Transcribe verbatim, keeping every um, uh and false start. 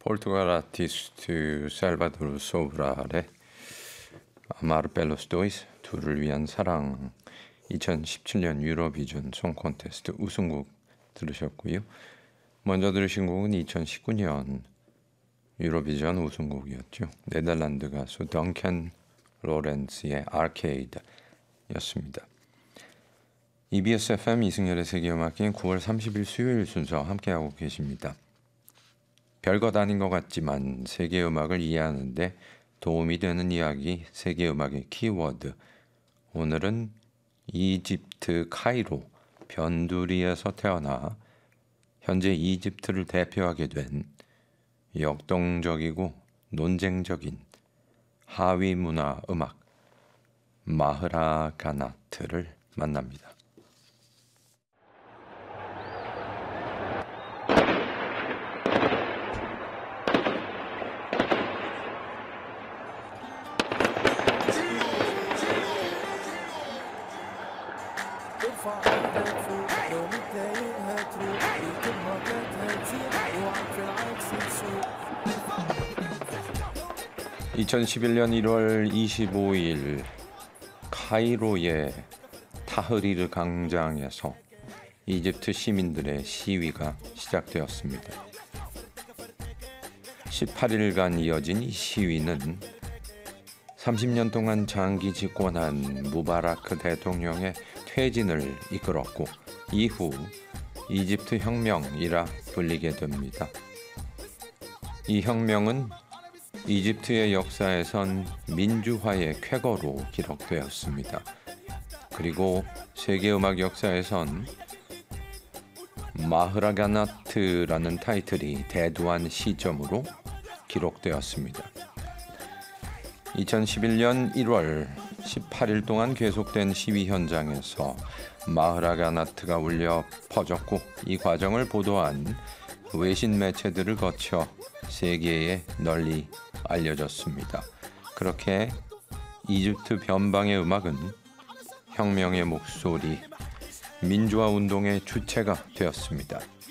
포르투갈 아티스트 살바도르 소브랄의 마르벨로스 도이스 둘을 위한 사랑 이천십칠 년 유로비전 송 콘테스트 우승곡 들으셨고요. 먼저 들으신 곡은 이천십구 년 유로비전 우승곡이었죠. 네덜란드 가수 덩컨 로렌스의 아케이드였습니다. 이비에스 에프엠 이승열의 세계음악기행 구월 삼십일 수요일 순서 함께하고 계십니다. 별것 아닌 것 같지만 세계음악을 이해하는 데 도움이 되는 이야기, 세계음악의 키워드. 오늘은 이집트 카이로 변두리에서 태어나 현재 이집트를 대표하게 된 역동적이고 논쟁적인 하위 문화 음악 마흐라 가나트를 만납니다. 이천십일 년 일월 이십오일 카이로의 타흐리르 광장에서 이집트 시민들의 시위가 시작되었습니다. 십팔 일간 이어진 이 시위는 삼십 년 동안 장기 집권한 무바라크 대통령의 퇴진을 이끌었고 이후 이집트 혁명이라 불리게 됩니다. 이 혁명은 이집트의 역사에선 민주화의 쾌거로 기록되었습니다. 그리고 세계음악 역사에선 마흐라가나트라는 타이틀이 대두한 시점으로 기록되었습니다. 이천십일 년 일월 십팔 일 동안 계속된 시위 현장에서 마흐라가나트가 울려 퍼졌고 이 과정을 보도한 외신 매체들을 거쳐 세계에 널리 알려졌습니다. 그렇게 이집트 변방의 음악은 혁명의 목소리, 민주화 운동의 주체가 되었습니다.